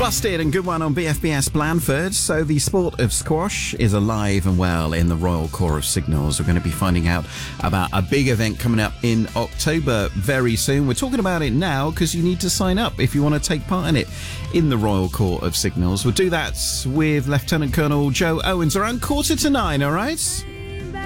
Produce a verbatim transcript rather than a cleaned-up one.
Busted and good one on B F B S Blandford. So the sport of squash is alive and well in the Royal Corps of Signals. We're going to be finding out about a big event coming up in October very soon. We're talking about it now because you need to sign up if you want to take part in it in the Royal Corps of Signals. We'll do that with Lieutenant Colonel Joe Owens around quarter to nine, all right?